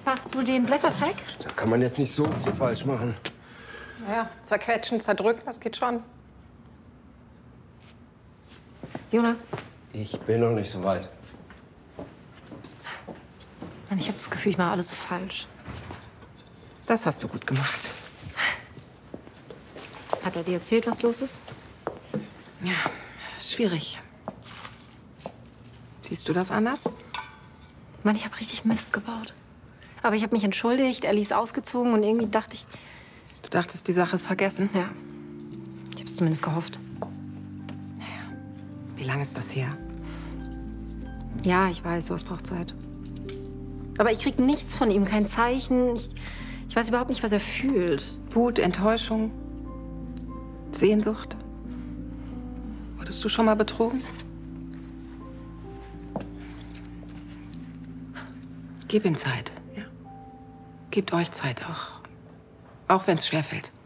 Machst du den Blätterteig? Da kann man jetzt nicht so viel falsch machen. Ja, zerquetschen, zerdrücken, das geht schon. Jonas? Ich bin noch nicht so weit. Mann, ich habe das Gefühl, ich mache alles falsch. Das hast du gut gemacht. Hat er dir erzählt, was los ist? Ja, schwierig. Siehst du das anders? Mann, ich habe richtig Mist gebaut. Aber ich habe mich entschuldigt, Ellie ist ausgezogen und irgendwie dachte ich... Du dachtest, die Sache ist vergessen? Ja, ich habe es zumindest gehofft. Naja, wie lange ist das her? Ja, ich weiß, sowas braucht Zeit. Aber ich krieg nichts von ihm, kein Zeichen. Ich weiß überhaupt nicht, was er fühlt. Wut, Enttäuschung, Sehnsucht. Wurdest du schon mal betrogen? Gib ihm Zeit, ja. Gebt euch Zeit auch. Auch wenn es schwerfällt.